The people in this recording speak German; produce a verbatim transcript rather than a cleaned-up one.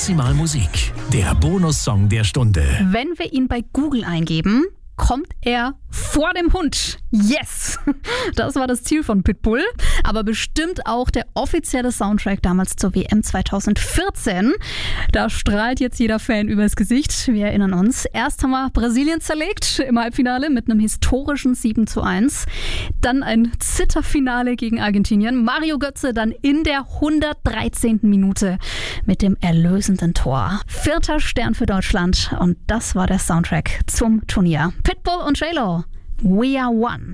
Maximal Musik, der Bonussong der Stunde. Wenn wir ihn bei Google eingeben, kommt er vor dem Hund. Yes! Das war das Ziel von Pitbull. Aber bestimmt auch der offizielle Soundtrack damals zur W M zwanzig vierzehn. Da strahlt jetzt jeder Fan übers Gesicht. Wir erinnern uns. Erst haben wir Brasilien zerlegt im Halbfinale mit einem historischen sieben zu eins. Dann ein Zitterfinale gegen Argentinien. Mario Götze dann in der hundertdreizehnten Minute mit dem erlösenden Tor. Vierter Stern für Deutschland. Und das war der Soundtrack zum Turnier. Pitbull und J-Lo. We are one.